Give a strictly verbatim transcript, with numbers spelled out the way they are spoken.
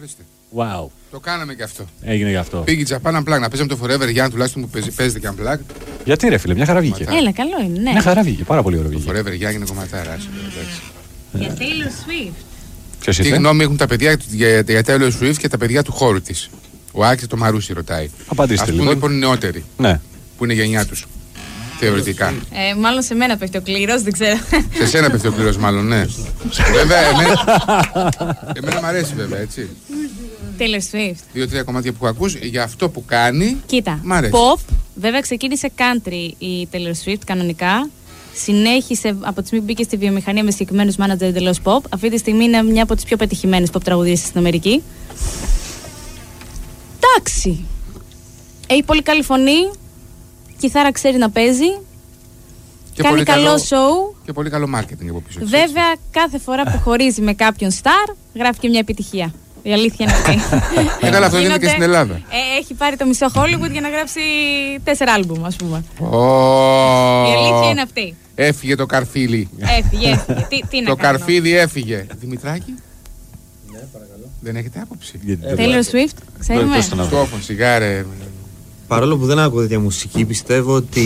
Ορίστε. Wow. Το κάναμε και αυτό. Έγινε γι' αυτό. Πήγε Japan Unplugged. Να παίζαμε το Forever Young, τουλάχιστον μου παίζει, παίζεται και Unplugged. Γιατί ρε φίλε, μια χαρά βγήκε. Έλα, καλό είναι, ναι. Μια χαρά βγήκε, πάρα πολύ ωραίο Το βγήκε. Forever Young είναι κομματάρα. Για Taylor Swift. Ποιος Τι είσαι? γνώμη έχουν τα παιδιά για, για Taylor Swift και τα παιδιά του χώρου της? Ο Άκης το Μαρούσι ρωτάει. Απαντήστε Ας πούμε λοιπόν. λοιπόν οι νεότεροι, Ναι. που είναι η γενιά τους. Θεωρητικά. Ε, μάλλον σε μένα πέφτει ο κλήρος, δεν ξέρω. Σε σένα πέφτει ο κλήρος, μάλλον, ναι. Βέβαια, εμένα, εμένα μ' αρέσει βέβαια, έτσι. Taylor Swift. Δύο-τρία κομμάτια που ακούς, για αυτό που κάνει. Κοίτα, Μ' αρέσει. pop, βέβαια ξεκίνησε country η Taylor Swift κανονικά. Συνέχισε από τη στιγμή που μπήκε στη βιομηχανία με συγκεκριμένους manager εντελώς pop. Αυτή τη στιγμή είναι μια από τις πιο πετυχημένες pop τραγουδίες στην Αμερική. Εντάξει. Έχει πολύ καλή φωνή. Κιθάρα ξέρει να παίζει. Και κάνει πολύ καλό καλό show. Και πολύ καλό marketing από πίσω. της, Βέβαια, κάθε φορά που χωρίζει με κάποιον star, γράφει και μια επιτυχία. Η αλήθεια είναι αυτή. Ε, καλά, αυτό γίνεται και Γίνονται- στην Ελλάδα. Ε, έχει πάρει το μισό Hollywood για να γράψει τέσσερα άλμπουμ, ας πούμε. Ω, Η αλήθεια είναι αυτή. Έφυγε το καρφίλι. Έφυγε, έφυγε. Τι, τι να Το κάνω. καρφίδι έφυγε. Δημητράκη. Ναι, παρακαλώ. Δεν έχετε άποψη? Taylor Swift, ξέρουμε. Δώστε να δω. Στόφων, σιγάρε. Παρόλο που δεν ακούω τέτοια μουσική, πιστεύω ότι